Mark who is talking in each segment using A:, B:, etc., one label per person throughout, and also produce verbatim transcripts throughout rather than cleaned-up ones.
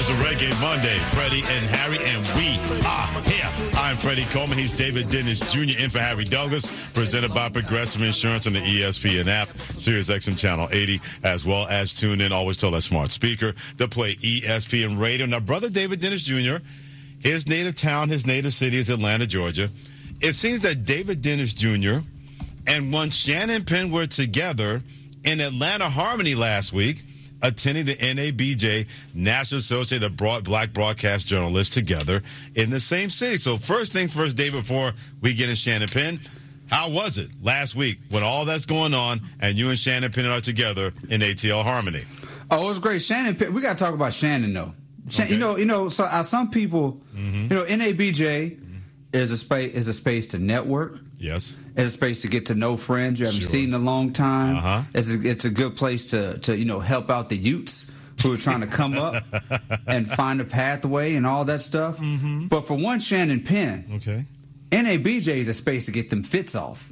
A: It's a Reggae Monday. Freddie and Harry, and we are here. I'm Freddie Coleman. He's David Dennis Junior in for Harry Douglas, presented by Progressive Insurance on the E S P N app, Sirius X M Channel eighty, as well as tune in. Always tell that smart speaker to play E S P N Radio. Now, brother David Dennis Junior, his native town, his native city is Atlanta, Georgia. It seems that David Dennis Junior and one Shannon Penn were together in Atlanta Harmony last week, attending the N A B J, National Association of Broad Black Broadcast Journalists, together in the same city. So first things first, David, before we get in Shannon Penn, how was it last week when all that's going on and you and Shannon Penn are together in A T L Harmony?
B: Oh, it was great. Shannon Penn, we got to talk about Shannon, though. Okay. You know, you know. So uh, some people, mm-hmm. you know, N A B J mm-hmm. is a space is a space to network.
A: Yes.
B: It's a space to get to know friends you haven't
A: sure.
B: seen in a long time.
A: Uh-huh.
B: It's a, it's a good place to, to, you know, help out the youths who are trying to come up and find a pathway and all that stuff.
A: Mm-hmm.
B: But for one Shannon Penn,
A: okay,
B: N A B J is a space to get them fits off.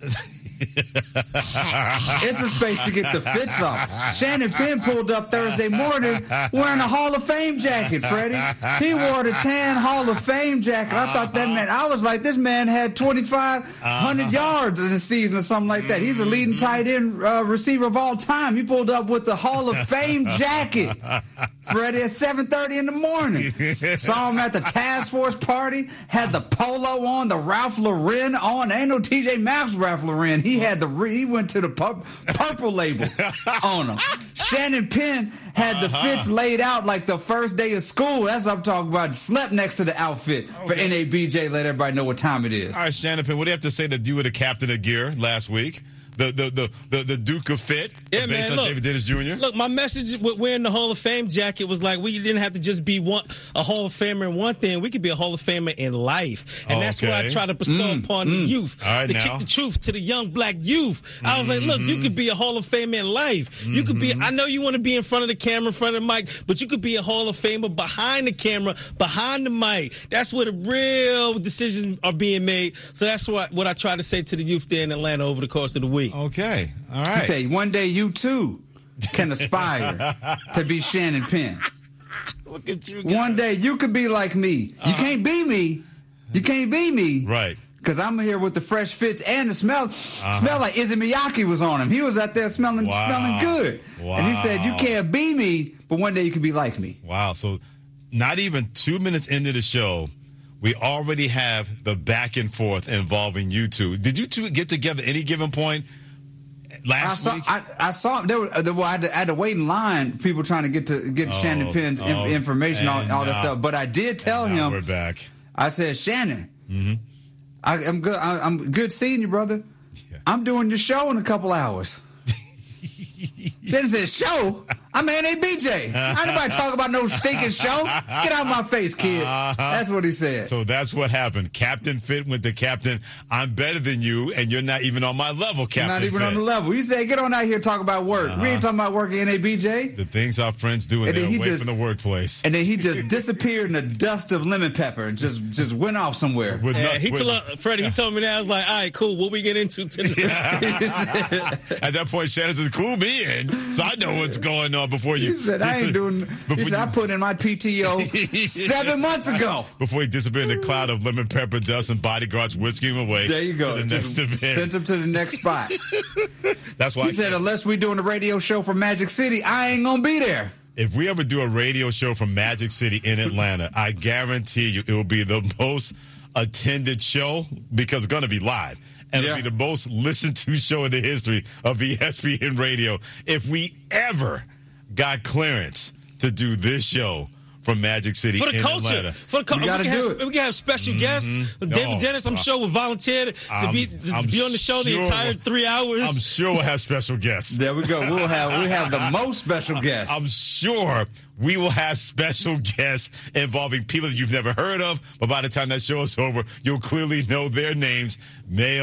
B: It's a space to get the fits off. Shannon Penn pulled up Thursday morning wearing a Hall of Fame jacket, Freddie. He wore the tan Hall of Fame jacket. I thought that man, I was like, this man had twenty-five hundred uh-huh. yards in the season or something like that. He's a leading tight end uh, receiver of all time. He pulled up with the Hall of Fame jacket, Freddie, at seven thirty in the morning. Saw him at the task force party, had the polo on, the Ralph Lauren on. Ain't no T J Maxx Ralph Lauren. He had the he went to the pur- purple label on him. Shannon Penn had the uh-huh. fits laid out like the first day of school. That's what I'm talking about. Slept next to the outfit okay. for N A B J. Let everybody know what time it is.
A: All right, Shannon Penn, what do you have to say that you were the captain of gear last week? The the the the, the Duke of Fit,
C: yeah,
A: based
C: man,
A: on
C: look,
A: David Dennis Junior
C: Look, my message with wearing the Hall of Fame jacket was like we didn't have to just be one a Hall of Famer in one thing. We could be a Hall of Famer in life, and
A: okay.
C: that's what I try to bestow mm, upon mm. the youth.
A: All right,
C: to
A: now.
C: kick the truth to the young black youth. I was like, look, you could be a Hall of Famer in life. Mm-hmm. You could be. I know you want to be in front of the camera, in front of the mic, but you could be a Hall of Famer behind the camera, behind the mic. That's where the real decisions are being made. So that's what what I try to say to the youth there in Atlanta over the course of the week.
A: Okay. All right.
B: He say one day you too can aspire to be Shannon Penn.
A: Look at you guys.
B: One day you could be like me. You uh-huh. can't be me. You can't be me.
A: Right.
B: Because I'm here with the fresh fits and the smell. Uh-huh. Smell like Izzy Miyake was on him. He was out there smelling
A: wow.
B: smelling good.
A: Wow.
B: And he said, you can't be me, but one day you can be like me.
A: Wow. So not even two minutes into the show, we already have the back and forth involving you two. Did you two get together at any given point? Last
B: I saw,
A: week,
B: I, I saw there. Were, there were, I, had to, I had to wait in line. People trying to get to get oh, Shannon Penn's
A: oh,
B: information, all, all that stuff. But I did tell him.
A: We're back.
B: I said, Shannon,
A: mm-hmm.
B: I, I'm good. I, I'm good seeing you, brother. Yeah. I'm doing your show in a couple hours. Shannon said, "Show? I'm N A B J. Ain't nobody talk about no stinking show. Get out of my face, kid." Uh-huh. That's what he said.
A: So that's what happened. Captain Fit went to Captain, I'm better than you, and you're not even on my level, Captain
B: Not even
A: Fit.
B: on the level. He said, get on out here and talk about work. Uh-huh. We ain't talking about work at N A B J.
A: The things our friends do when they're away just, from the workplace.
B: And then he just disappeared in the dust of lemon pepper and just, just went off somewhere.
C: With no, he with, told, Freddie, he told me that. I was like, all right, cool. What we get into today?
A: At that point, Shannon says, clue me in, so I know what's going on before you.
B: He said, I ain't doing. He said, I put in my P T O seven months ago.
A: Before he disappeared in the cloud of lemon pepper dust and bodyguards whisking him away.
B: There you go.
A: To the next event.
B: Sent him to the next spot.
A: That's why
B: he I said, unless we doing a radio show from Magic City, I ain't gonna be there.
A: If we ever do a radio show from Magic City in Atlanta, I guarantee you it will be the most attended show because it's going to be live. And yeah. it'll be the most listened to show in the history of E S P N Radio if we ever got clearance to do this show from Magic City
C: for the
A: in
C: culture.
A: Atlanta.
C: For the culture, we, we,
B: have,
C: we can have special
A: mm-hmm.
C: guests. David
A: oh,
C: Dennis, I'm uh, sure, will volunteer to,
A: I'm,
C: be, to
A: I'm
C: be on the show
A: sure,
C: the entire three hours.
A: I'm sure we'll have special guests.
B: There we go. We'll have we have the most special guests.
A: I'm sure we will have special guests involving people that you've never heard of, but by the time that show is over, you'll clearly know their names, male,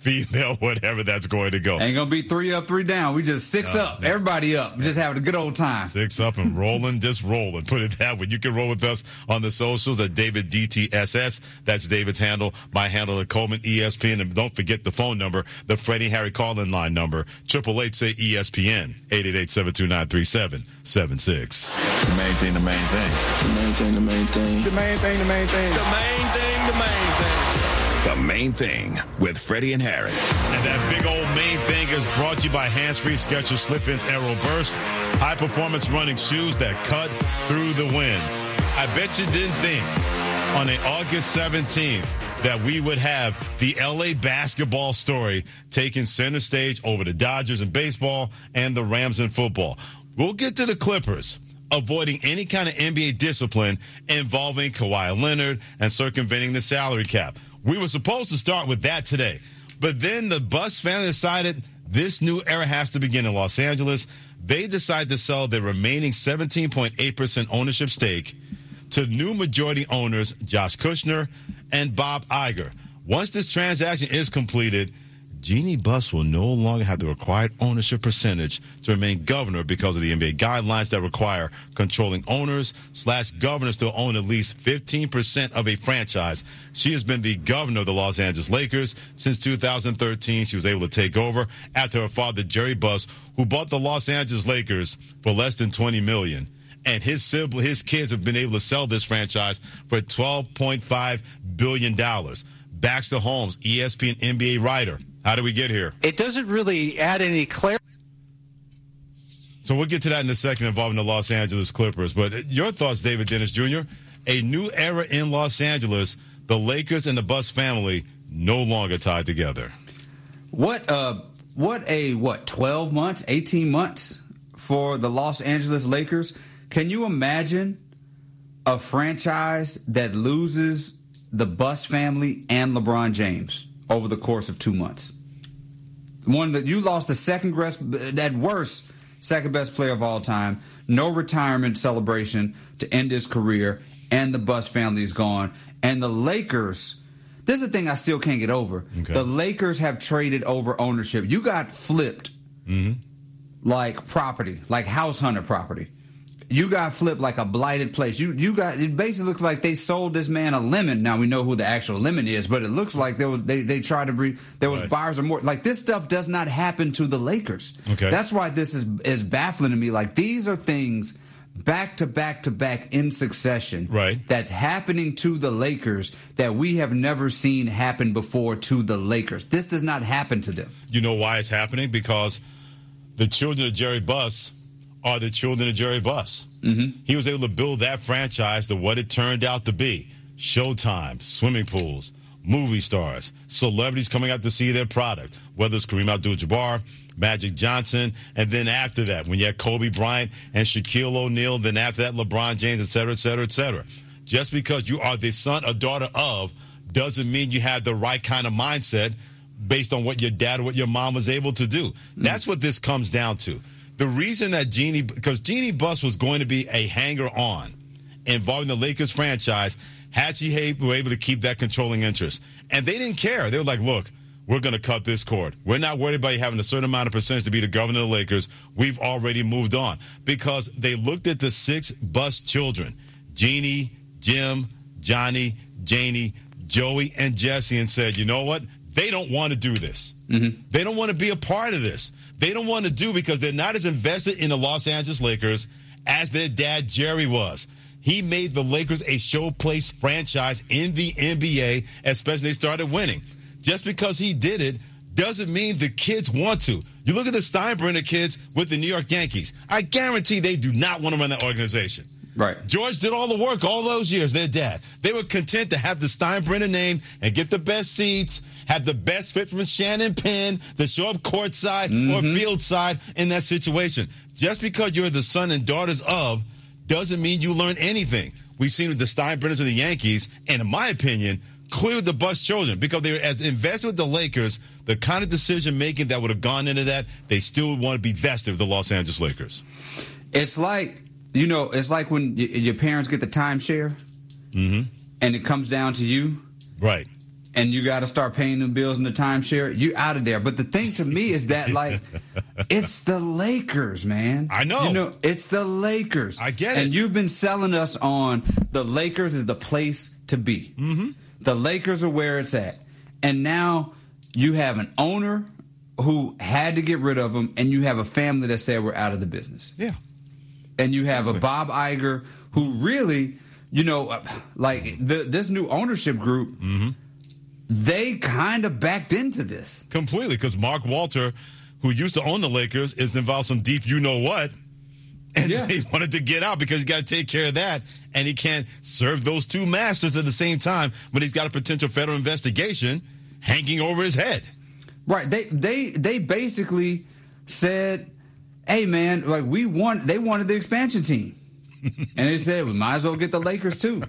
A: female, whatever that's going to go.
B: Ain't gonna be three up, three down. We just six
A: Uh,
B: up. Everybody up. Just having a good old time.
A: Six up and rolling, just rolling. Put it that way. You can roll with us on the socials at David D T S S. That's David's handle. My handle at Coleman E S P N. And don't forget the phone number, the Freddie Harry call-in line number, triple eight say E S P N, eight eight eight, seven two nine, three seven seven six. The main thing, the main thing.
D: The main thing, the main thing.
A: The main thing, the main thing.
D: The main thing, the main thing. The main thing with Freddie and Harry.
A: And that big old main thing is brought to you by Hands-Free Skechers Slip-Ins Aero Burst. High-performance running shoes that cut through the wind. I bet you didn't think on a August seventeenth that we would have the L A basketball story taking center stage over the Dodgers in baseball and the Rams in football. We'll get to the Clippers avoiding any kind of N B A discipline involving Kawhi Leonard and circumventing the salary cap. We were supposed to start with that today, but then the Buss family decided this new era has to begin in Los Angeles. They decided to sell their remaining seventeen point eight percent ownership stake to new majority owners Josh Kushner and Bob Iger. Once this transaction is completed, Jeannie Buss will no longer have the required ownership percentage to remain governor because of the N B A guidelines that require controlling owners slash governors to own at least fifteen percent of a franchise. She has been the governor of the Los Angeles Lakers since two thousand thirteen. She was able to take over after her father, Jerry Buss, who bought the Los Angeles Lakers for less than twenty million dollars. And his sibling, his kids have been able to sell this franchise for twelve point five billion dollars. Baxter Holmes, E S P N N B A writer. How did we get here?
E: It doesn't really add any clarity.
A: So we'll get to that in a second involving the Los Angeles Clippers. But your thoughts, David Dennis Junior? A new era in Los Angeles. The Lakers and the Buss family no longer tied together.
B: What uh what a what twelve months, eighteen months for the Los Angeles Lakers. Can you imagine a franchise that loses the Buss family and LeBron James over the course of two months? One that you lost the second best, at worst, second best player of all time. No retirement celebration to end his career, and the Buss family is gone. And the Lakers, this is the thing I still can't get over.
A: Okay.
B: The Lakers have traded over ownership. You got flipped
A: Mm-hmm.
B: like property, like house hunter property. You got flipped like a blighted place. You you got it basically looks like they sold this man a lemon. Now we know who the actual lemon is, but it looks like there was they, they tried to bring there was
A: Right.
B: buyers or more. Like this stuff does not happen to the Lakers.
A: Okay.
B: That's why this is is baffling to me. Like these are things back to back to back in succession.
A: Right.
B: That's happening to the Lakers that we have never seen happen before to the Lakers. This does not happen to them.
A: You know why it's happening? Because the children of Jerry Buss are the children of Jerry Buss. Mm-hmm. He was able to build that franchise to what it turned out to be. Showtime, swimming pools, movie stars, celebrities coming out to see their product, whether it's Kareem Abdul-Jabbar, Magic Johnson, and then after that, when you had Kobe Bryant and Shaquille O'Neal, then after that, LeBron James, et cetera, et cetera, et cetera. Just because you are the son or daughter of doesn't mean you have the right kind of mindset based on what your dad or what your mom was able to do. Mm-hmm. That's what this comes down to. The reason that Jeannie, because Jeannie Buss was going to be a hanger-on involving the Lakers franchise, had she were able to keep that controlling interest. And they didn't care. They were like, look, we're going to cut this cord. We're not worried about you having a certain amount of percentage to be the governor of the Lakers. We've already moved on. Because they looked at the six Buss children, Jeannie, Jim, Johnny, Janie, Joey, and Jesse, and said, you know what? They don't want to do this. Mm-hmm. They don't want to be a part of this. They don't want to do because they're not as invested in the Los Angeles Lakers as their dad, Jerry, was. He made the Lakers a showplace franchise in the N B A, especially they started winning. Just because he did it doesn't mean the kids want to. You look at the Steinbrenner kids with the New York Yankees. I guarantee they do not want to run that organization.
B: Right.
A: George did all the work all those years, their dad. They were content to have the Steinbrenner name and get the best seats, have the best fit from Shannon Penn, to show up courtside mm-hmm. or field side in that situation. Just because you're the son and daughters of doesn't mean you learn anything. We've seen with the Steinbrenners and the Yankees, and in my opinion, cleared the Buss children because they were as invested with the Lakers, the kind of decision-making that would have gone into that, they still want to be vested with the Los Angeles Lakers.
B: It's like, you know, it's like when y- your parents get the timeshare
A: mm-hmm.
B: and it comes down to you.
A: Right.
B: and you got to start paying them bills in the timeshare, you out of there. But the thing to me is that, like, it's the Lakers, man.
A: I know.
B: You know, it's the Lakers.
A: I get it.
B: And you've been selling us on the Lakers is the place to be.
A: Mm-hmm.
B: The Lakers are where it's at. And now you have an owner who had to get rid of him, and you have a family that said we're out of the business.
A: Yeah.
B: And you have a Bob Iger who really, you know, like the, this new ownership group,
A: mm-hmm.
B: they kind of backed into this.
A: Completely, because Mark Walter, who used to own the Lakers, is involved in some deep you-know-what, and
B: yeah.
A: he wanted to get out because you got to take care of that, and he can't serve those two masters at the same time when he's got a potential federal investigation hanging over his head.
B: Right. They they they basically said, hey, man, like we want, they wanted the expansion team. And they said, we might as well get the Lakers, too.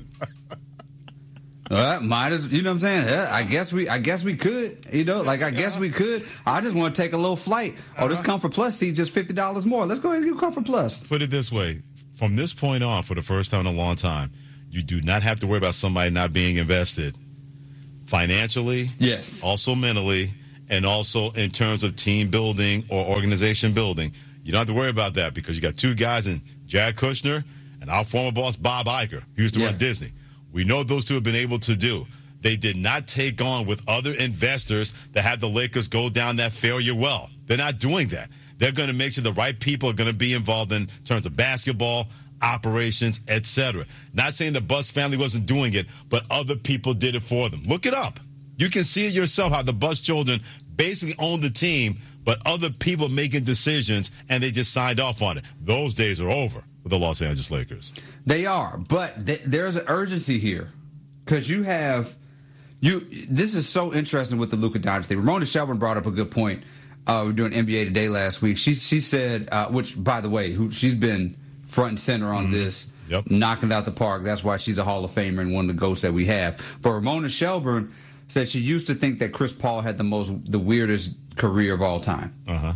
B: Uh, might as, you know what I'm saying? Uh, I guess we, I guess we could, you know, like I guess we could. I just want to take a little flight. Oh, this Comfort Plus seat just fifty dollars more. Let's go ahead and do Comfort Plus.
A: Put it this way: from this point on, for the first time in a long time, you do not have to worry about somebody not being invested financially,
B: yes,
A: also mentally, and also in terms of team building or organization building. You don't have to worry about that because you got two guys in Jared Kushner and our former boss Bob Iger, who used to
B: yeah.
A: run Disney. We know those two have been able to do. They did not take on with other investors that have the Lakers go down that failure well. They're not doing that. They're going to make sure the right people are going to be involved in terms of basketball, operations, et cetera. Not saying the Buss family wasn't doing it, but other people did it for them. Look it up. You can see it yourself how the Buss children basically owned the team, but other people making decisions, and they just signed off on it. Those days are over with the Los Angeles Lakers.
B: They are, but th- there's an urgency here because you have you. This is so interesting with the Luka Doncic thing. Ramona Shelburne brought up a good point. Uh, we were doing N B A Today last week. She she said, uh, which by the way, who she's been front and center on mm-hmm. this,
A: yep.
B: knocking it out the park. That's why she's a Hall of Famer and one of the GOATs that we have. But Ramona Shelburne said she used to think that Chris Paul had the most the weirdest career of all time.
A: Uh huh.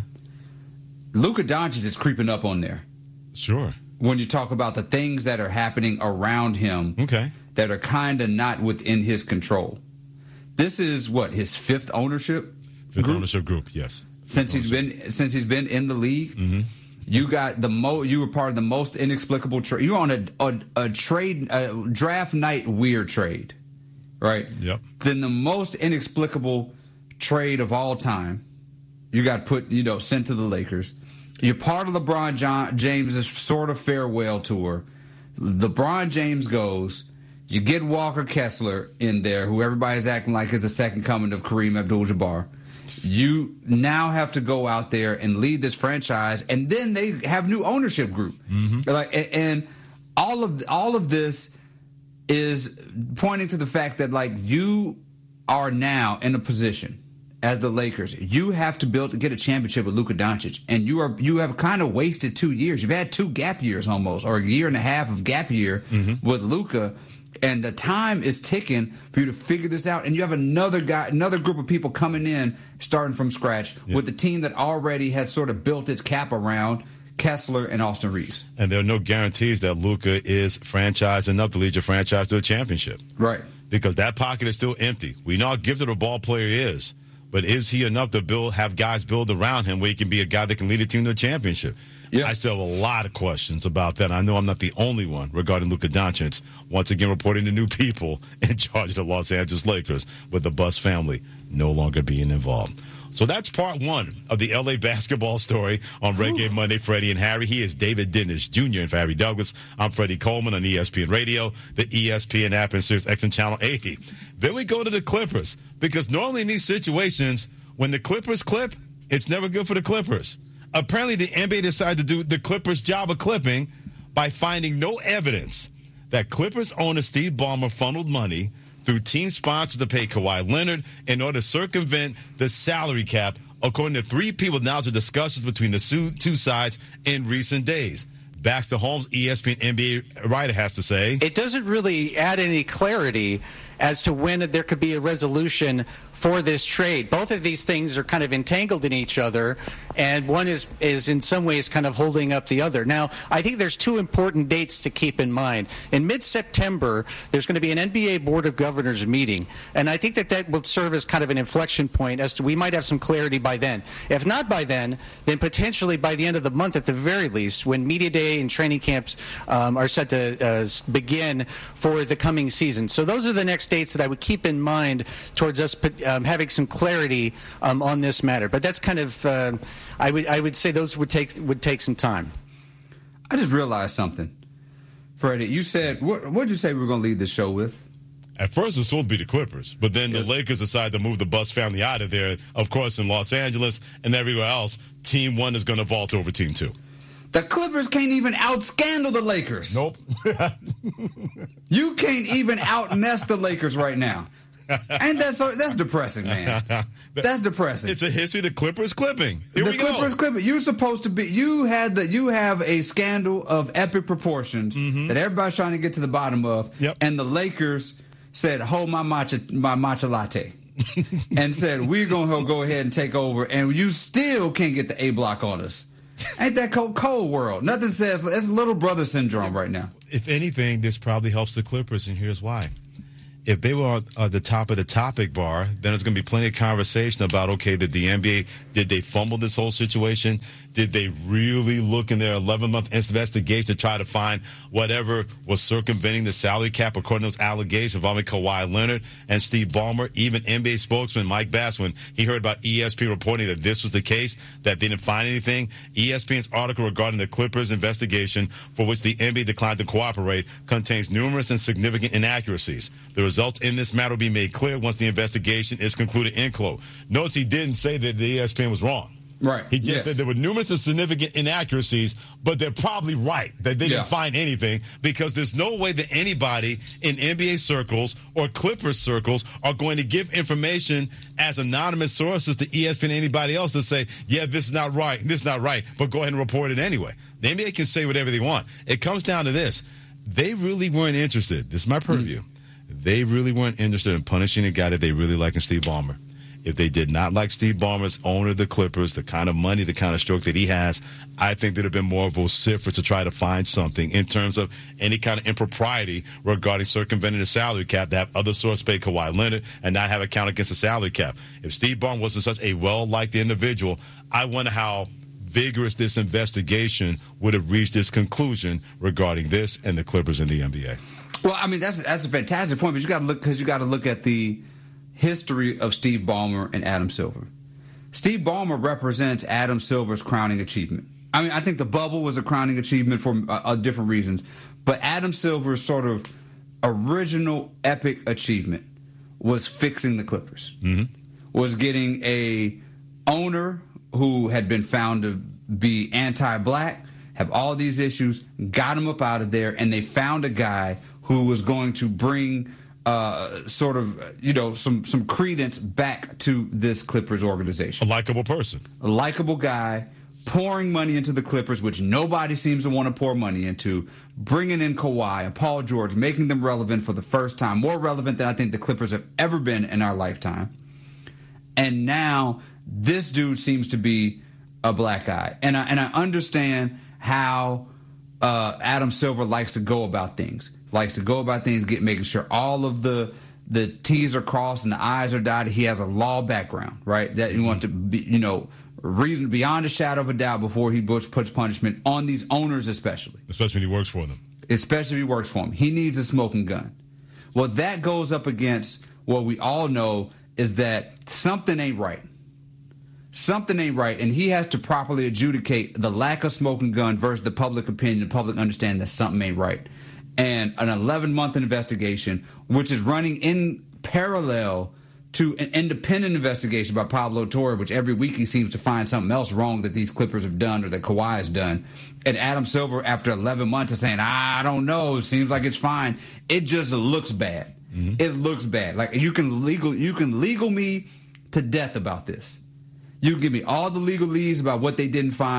B: Luka Doncic is creeping up on there.
A: Sure.
B: When you talk about the things that are happening around him
A: okay.
B: that are kind of not within his control. This is what, his fifth ownership
A: Fifth
B: group?
A: ownership group, yes. Fifth
B: Since he's
A: ownership.
B: been since he's been in the league,
A: mm-hmm.
B: you got the mo you were part of the most inexplicable trade. You're on a, a a trade a draft night weird trade, right?
A: Yep.
B: Then the most inexplicable trade of all time. You got put, you know, sent to the Lakers. You're part of LeBron John, James's sort of farewell tour. LeBron James goes. You get Walker Kessler in there, who everybody's acting like is the second coming of Kareem Abdul-Jabbar. You now have to go out there and lead this franchise, and then they have new ownership group.
A: Mm-hmm.
B: Like, and all of all of this is pointing to the fact that like you are now in a position. As the Lakers, you have to build to get a championship with Luka Doncic, and you are you have kind of wasted two years. You've had two gap years almost, or a year and a half of gap year
A: mm-hmm.
B: with Luka, and the time is ticking for you to figure this out. And you have another guy, another group of people coming in, starting from scratch
A: yeah.
B: with the team that already has sort of built its cap around Kessler and Austin Reeves.
A: And there are no guarantees that Luka is franchise enough to lead your franchise to a championship,
B: right?
A: Because that pocket is still empty. We know how gifted a ball player is. But is he enough to build, have guys build around him where he can be a guy that can lead a team to a championship?
B: Yeah.
A: I still have a lot of questions about that. I know I'm not the only one regarding Luka Doncic. Once again, reporting to new people in charge of the Los Angeles Lakers with the Buss family no longer being involved. So that's part one of the L A basketball story on Red Game Monday, Freddie and Harry. He is David Dennis Junior and for Harry Douglas. I'm Freddie Coleman on E S P N Radio, the E S P N app, and Sirius X M Channel eighty. Then we go to the Clippers, because normally in these situations, when the Clippers clip, it's never good for the Clippers. Apparently, the N B A decided to do the Clippers' job of clipping by finding no evidence that Clippers owner Steve Ballmer funneled money through team sponsors to pay Kawhi Leonard in order to circumvent the salary cap, according to three people now to discussions between the two sides in recent days. Baxter Holmes, E S P N N B A writer, has to say,
E: it doesn't really add any clarity. as to when there could be a resolution for this trade. Both of these things are kind of entangled in each other, and one is, is in some ways kind of holding up the other. Now, I think there's two important dates to keep in mind. In mid-September, there's going to be an N B A Board of Governors meeting, and I think that that will serve as kind of an inflection point as to we might have some clarity by then. If not by then, then potentially by the end of the month at the very least, when media day and training camps um, are set to uh, begin for the coming season. So those are the next dates that I would keep in mind towards us um, having some clarity um, on this matter. But that's kind of, uh, I would I would say those would take would take some time.
B: I just realized something, Freddie. You said what? What did you say we were going to lead the show with?
A: At first, it was supposed to be the Clippers, but then yes. the Lakers decided to move the Bus family out of there. Of course, in Los Angeles and everywhere else, Team One is going to vault over Team Two.
B: The Clippers can't even out-scandal the Lakers.
A: Nope.
B: You can't even out-mess the Lakers right now. And that's that's depressing, man. That's depressing.
A: It's a history of the Clippers clipping. Here
B: the
A: we go.
B: Clippers clipping. You're supposed to be. You had the. You have a scandal of epic proportions mm-hmm. that everybody's trying to get to the bottom of.
A: Yep.
B: And the Lakers said, "Hold my matcha, my matcha latte," and said, "We're gonna go ahead and take over." And you still can't get the A block on us. Ain't that cold, cold world? Nothing says it's little brother syndrome right now.
A: If anything, this probably helps the Clippers, and here's why. If they were at the top of the topic bar, then there's going to be plenty of conversation about, okay, did the N B A, did they fumble this whole situation? Did they really look in their eleven-month investigation to try to find whatever was circumventing the salary cap according to those allegations involving Kawhi Leonard and Steve Ballmer? Even N B A spokesman Mike Bass, when he heard about E S P N reporting that this was the case, that they didn't find anything, E S P N's article regarding the Clippers investigation, for which the N B A declined to cooperate, contains numerous and significant inaccuracies. The results in this matter will be made clear once the investigation is concluded, end quote. Notice he didn't say that the E S P N was wrong.
B: Right.
A: He just
B: yes.
A: said there were numerous and significant inaccuracies, but they're probably right that they
B: yeah.
A: didn't find anything, because there's no way that anybody in N B A circles or Clippers circles are going to give information as anonymous sources to E S P N and anybody else to say, yeah, this is not right, this is not right, but go ahead and report it anyway. The N B A can say whatever they want. It comes down to this. They really weren't interested. This is my purview. Mm-hmm. They really weren't interested in punishing a guy that they really like in Steve Ballmer. If they did not like Steve Ballmer's owner of the Clippers, the kind of money, the kind of stroke that he has, I think there would have been more vociferous to try to find something in terms of any kind of impropriety regarding circumventing the salary cap, to have other sources pay Kawhi Leonard and not have a count against the salary cap. If Steve Ballmer wasn't such a well-liked individual, I wonder how vigorous this investigation would have reached its conclusion regarding this and the Clippers and the N B A.
B: Well, I mean, that's that's a fantastic point, but you got to look because you got to look at the history of Steve Ballmer and Adam Silver. Steve Ballmer represents Adam Silver's crowning achievement. I mean, I think the bubble was a crowning achievement for uh, uh, different reasons, but Adam Silver's sort of original epic achievement was fixing the Clippers, mm-hmm. was getting a owner who had been found to be anti-black, have all these issues, got him up out of there, and they found a guy who was going to bring Uh, sort of, you know, some some credence back to this Clippers organization.
A: A likable person.
B: A likable guy, pouring money into the Clippers, which nobody seems to want to pour money into, bringing in Kawhi and Paul George, making them relevant for the first time, more relevant than I think the Clippers have ever been in our lifetime. And now this dude seems to be a black guy. And I, and I understand how uh, Adam Silver likes to go about things. Likes to go about things, get making sure all of the the T's are crossed and the I's are dotted. He has a law background, right? That you want to be, you know, reason beyond a shadow of a doubt before he puts punishment on these owners, especially.
A: Especially when he works for them.
B: Especially if he works for them. He needs a smoking gun. Well, that goes up against what we all know is that something ain't right. Something ain't right, and he has to properly adjudicate the lack of smoking gun versus the public opinion, the public understanding that something ain't right. And an eleven-month investigation, which is running in parallel to an independent investigation by Pablo Torre, which every week he seems to find something else wrong that these Clippers have done or that Kawhi has done. And Adam Silver, after eleven months, is saying, I don't know, seems like it's fine. It just looks bad. Mm-hmm. It looks bad. Like you can legal, you can legal me to death about this. You can give me all the legalese about what they didn't find.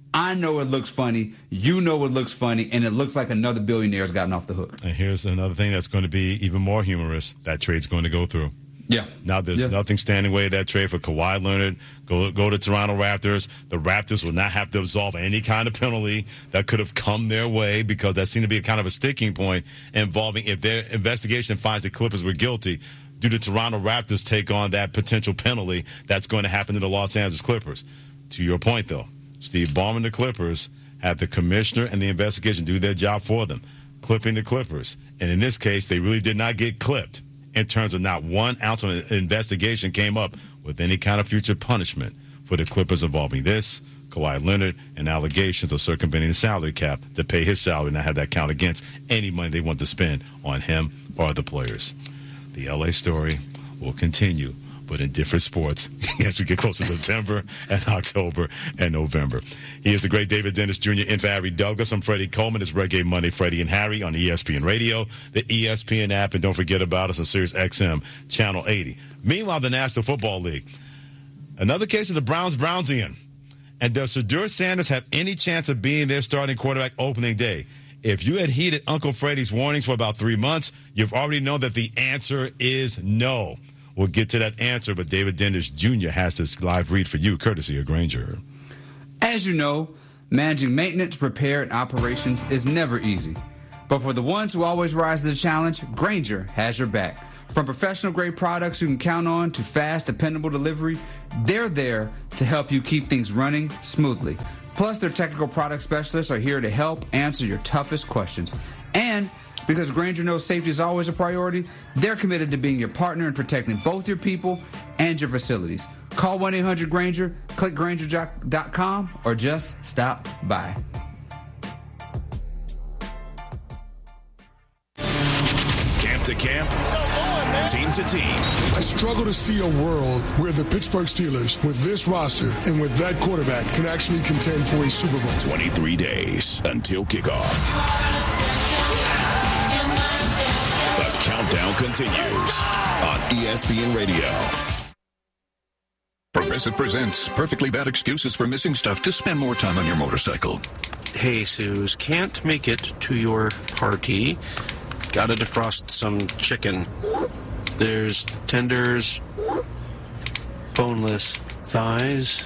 B: I know it looks funny. You know it looks funny, and it looks like another billionaire's gotten off the hook.
A: And here's another thing that's going to be even more humorous. That trade's going to go through.
B: Yeah.
A: Now there's
B: yeah.
A: nothing standing in the way of that trade for Kawhi Leonard. Go go to Toronto Raptors. The Raptors will not have to absolve any kind of penalty that could have come their way, because that seemed to be a kind of a sticking point involving, if their investigation finds the Clippers were guilty, do the Toronto Raptors take on that potential penalty that's going to happen to the Los Angeles Clippers? To your point, though, Steve Ballmer and the Clippers have the commissioner and the investigation do their job for them, clipping the Clippers. And in this case, they really did not get clipped in terms of not one ounce of an investigation came up with any kind of future punishment for the Clippers involving this, Kawhi Leonard, and allegations of circumventing the salary cap to pay his salary and not have that count against any money they want to spend on him or other players. The L A story will continue, but in different sports as we get closer to September and October and November. He is the great David Dennis Junior in for Harry Douglas. I'm Freddie Coleman. It's Reggae Monday, Freddie and Harry on E S P N Radio, the E S P N app, and don't forget about us on Sirius X M, Channel eighty. Meanwhile, the National Football League. Another case of the Browns Brownsian. And does Shedeur Sanders have any chance of being their starting quarterback opening day? If you had heeded Uncle Freddie's warnings for about three months, you've already known that the answer is no. We'll get to that answer, but David Dennis Junior has this live read for you, courtesy of Granger.
B: As you know, managing maintenance, repair, and operations is never easy. But for the ones who always rise to the challenge, Granger has your back. From professional-grade products you can count on to fast, dependable delivery, they're there to help you keep things running smoothly. Plus, their technical product specialists are here to help answer your toughest questions. And because Granger knows safety is always a priority, they're committed to being your partner in protecting both your people and your facilities. Call one eight hundred Granger, click Granger dot com, or just stop by.
D: Camp to camp, team to team.
F: I struggle to see a world where the Pittsburgh Steelers, with this roster and with that quarterback, can actually contend for a Super Bowl.
D: twenty-three days until kickoff. The countdown continues on E S P N Radio.
G: Progressive presents Perfectly Bad Excuses for Missing Stuff to Spend More Time on Your Motorcycle.
H: Hey, Suze, can't make it to your party. Gotta defrost some chicken. There's tenders, boneless thighs.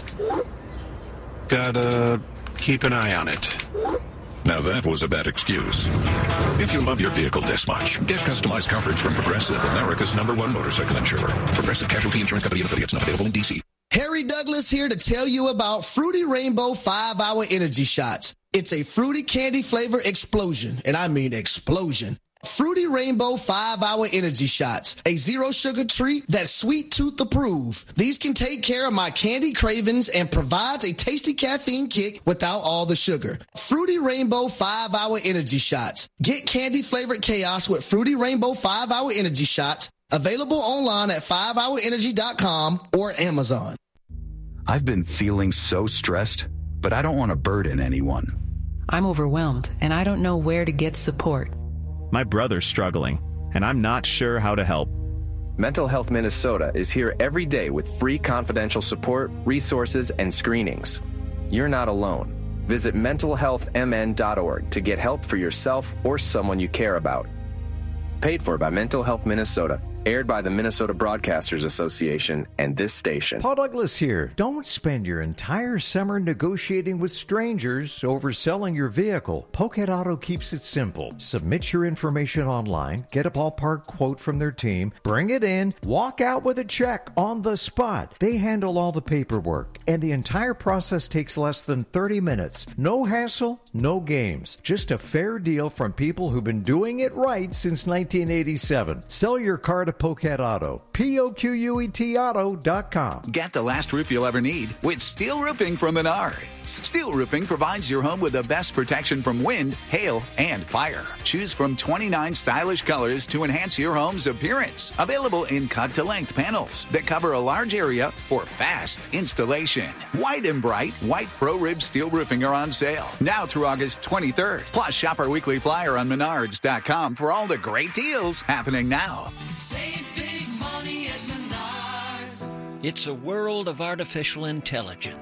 H: Gotta keep an eye on it.
G: Now that was a bad excuse. If you love your vehicle this much, get customized coverage from Progressive, America's number one motorcycle insurer. Progressive Casualty Insurance Company and affiliates, not available in D C.
I: Harry Douglas here to tell you about Fruity Rainbow five hour Energy Shots. It's a fruity candy flavor explosion, and I mean explosion. Fruity Rainbow five hour Energy Shots, a zero sugar treat that's sweet tooth approved. These can take care of my candy cravings and provides a tasty caffeine kick without all the sugar. Fruity Rainbow five hour Energy Shots. Get candy flavored chaos with Fruity Rainbow five hour Energy Shots. Available online at five hour energy dot com or Amazon.
J: I've been feeling so stressed, but I don't want to burden anyone.
K: I'm overwhelmed, and I don't know where to get support.
L: My brother's struggling, and I'm not sure how to help.
M: Mental Health Minnesota is here every day with free confidential support, resources, and screenings. You're not alone. Visit mental health m n dot org to get help for yourself or someone you care about. Paid for by Mental Health Minnesota. Aired by the Minnesota Broadcasters Association and this station.
N: Paul Douglas here. Don't spend your entire summer negotiating with strangers over selling your vehicle. Pocket Auto keeps it simple. Submit your information online, get a ballpark quote from their team, bring it in, walk out with a check on the spot. They handle all the paperwork, and the entire process takes less than thirty minutes. No hassle, no games. Just a fair deal from people who've been doing it right since nineteen eighty-seven. Sell your car to Poquet Auto. P O Q U E T auto dot com.
O: Get the last roof you'll ever need with Steel Roofing from Menards. Steel Roofing provides your home with the best protection from wind, hail, and fire. Choose from twenty-nine stylish colors to enhance your home's appearance. Available in cut-to-length panels that cover a large area for fast installation. White and bright, white Pro Rib Steel Roofing are on sale now through August twenty-third. Plus, shop our weekly flyer on menards dot com for all the great deals happening now.
P: Save big money at Menards. It's a world of artificial intelligence.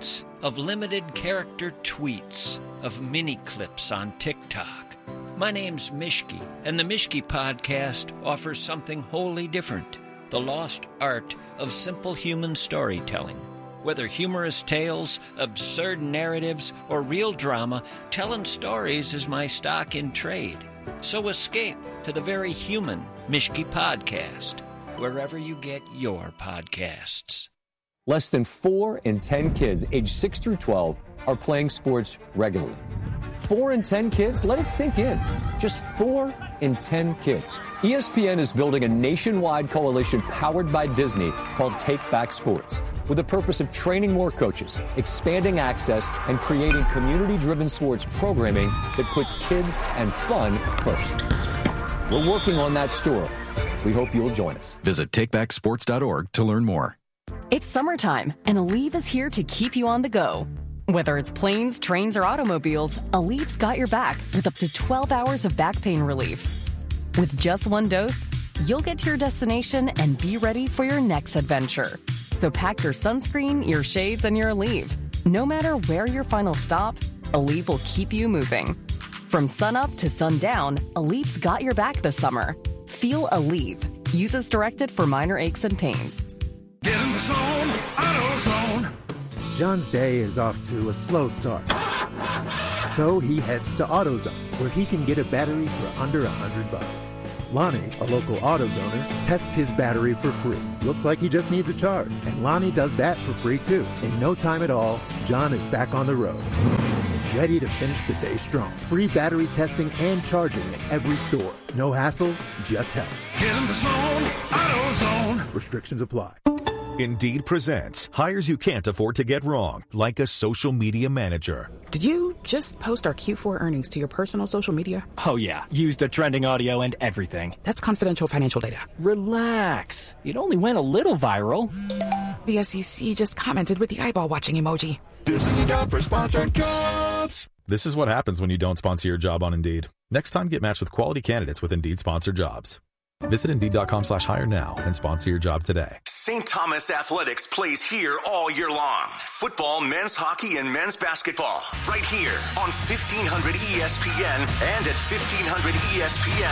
P: of limited character tweets, of mini clips on TikTok. My name's Mishki, and the Mishki Podcast offers something wholly different, the lost art of simple human storytelling. Whether humorous tales, absurd narratives, or real drama, telling stories is my stock in trade. So escape to the very human Mishki Podcast, wherever you get your podcasts.
Q: Less than four in ten kids aged six through twelve are playing sports regularly. Four in ten kids? Let it sink in. Just four in ten kids. E S P N is building a nationwide coalition powered by Disney called Take Back Sports, with the purpose of training more coaches, expanding access, and creating community-driven sports programming that puts kids and fun first. We're working on that story. We hope you'll join us.
R: Visit take back sports dot org to learn more.
S: It's summertime, and Aleve is here to keep you on the go. Whether it's planes, trains, or automobiles, Aleve's got your back with up to twelve hours of back pain relief. With just one dose, you'll get to your destination and be ready for your next adventure. So pack your sunscreen, your shades, and your Aleve. No matter where your final stop, Aleve will keep you moving. From sunup to sundown, Aleve's got your back this summer. Feel Aleve. Use as directed for minor aches and pains.
T: Get in the zone, AutoZone.
U: John's day is off to a slow start. So he heads to AutoZone, where he can get a battery for under a hundred bucks. Lonnie, a local AutoZoner, tests his battery for free. Looks like he just needs a charge. And Lonnie does that for free too. In no time at all, John is back on the road. Ready to finish the day strong. Free battery testing and charging at every store. No hassles, just help.
T: Get in the zone, AutoZone.
U: Restrictions apply.
V: Indeed presents hires you can't afford to get wrong, like a social media manager.
W: Did you just post our Q four earnings to your personal social media?
X: Oh yeah, used the trending audio and everything.
W: That's confidential financial data.
X: Relax. It only went a little viral.
W: The S E C just commented with the eyeball watching emoji.
V: This is the job for sponsored jobs. This is what happens when you don't sponsor your job on Indeed. Next time, get matched with quality candidates with Indeed sponsored jobs. Visit Indeed.com slash hire now and sponsor your job today.
Y: Saint Thomas Athletics plays here all year long. Football, men's hockey, and men's basketball. Right here on fifteen hundred E S P N and at fifteen hundred E S P N